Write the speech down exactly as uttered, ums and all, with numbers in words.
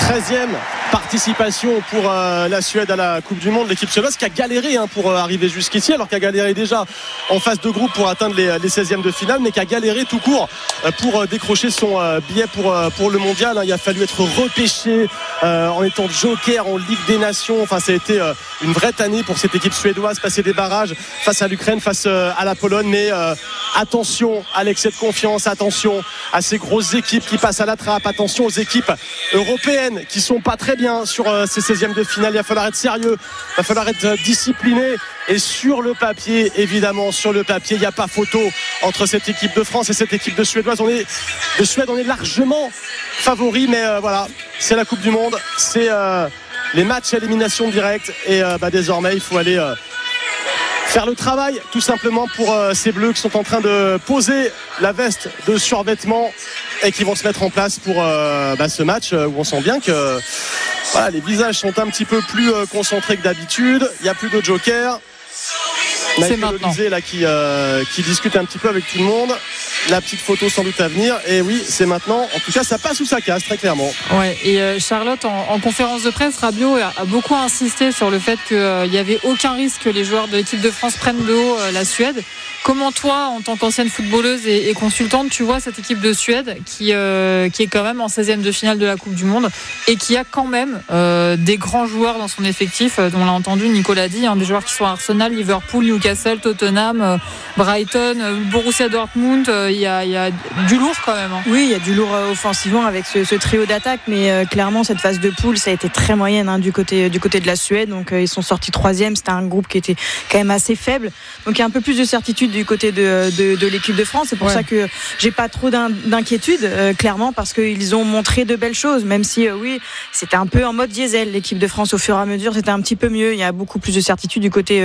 treizième participation pour euh, la Suède à la Coupe du Monde. L'équipe suédoise qui a galéré hein, pour euh, arriver jusqu'ici, alors qu'elle a galéré déjà en phase de groupe pour atteindre les, les seizièmes de finale, mais qui a galéré tout court euh, pour euh, décrocher son euh, billet pour, euh, pour le mondial. Hein. Il a fallu être repêché euh, en étant joker en Ligue des Nations. Enfin, ça a été euh, une vraie année pour cette équipe suédoise, passer des barrages face à l'Ukraine, face euh, à la Pologne. Mais euh, attention à l'excès de confiance, attention à ces grosses équipes qui passent à la trappe, attention aux équipes européennes qui sont pas très bien sur euh, ces seizièmes de finale. Il va falloir être sérieux, il va falloir être euh, discipliné. Et sur le papier, évidemment, sur le papier, il n'y a pas photo entre cette équipe de France et cette équipe de Suédoise. On est, de Suède, on est largement favori, mais euh, voilà, c'est la Coupe du Monde, c'est euh, les matchs à élimination directe. Et euh, bah, désormais, il faut aller euh, faire le travail, tout simplement, pour euh, ces Bleus qui sont en train de poser la veste de survêtement et qui vont se mettre en place pour euh, bah, ce match où on sent bien que voilà, les visages sont un petit peu plus euh, concentrés que d'habitude. Il n'y a plus de joker. C'est maintenant. Là, qui, euh, qui discute un petit peu avec tout le monde. La petite photo sans doute à venir. Et oui, c'est maintenant. En tout cas, ça passe ou ça casse, très clairement. Ouais. Et euh, Charlotte, en, en conférence de presse, Rabiot a, a beaucoup insisté sur le fait qu'il euh, n'y avait aucun risque que les joueurs de l'équipe de France prennent de haut euh, la Suède. Comment toi, en tant qu'ancienne footballeuse et, et consultante, tu vois cette équipe de Suède qui, euh, qui est quand même en seizième de finale de la Coupe du Monde et qui a quand même euh, des grands joueurs dans son effectif, dont on l'a entendu, Nicolas dit, hein, des joueurs qui sont à Arsenal, Liverpool, Newcastle, Tottenham, euh, Brighton, euh, Borussia Dortmund. Il euh, y, y a du lourd quand même. Hein. Oui, il y a du lourd euh, offensivement avec ce, ce trio d'attaque, mais euh, clairement cette phase de poule, ça a été très moyenne hein, du côté du côté de la Suède. Donc euh, ils sont sortis troisième. C'était un groupe qui était quand même assez faible. Donc il y a un peu plus de certitude du côté de, de, de l'équipe de France. C'est pour ouais. ça que j'ai pas trop d'in, d'inquiétude, euh, clairement, parce qu'ils ont montré de belles choses. Même si euh, oui, c'était un peu en mode diesel l'équipe de France au fur et à mesure, c'était un petit peu mieux. Il y a beaucoup plus de certitude du côté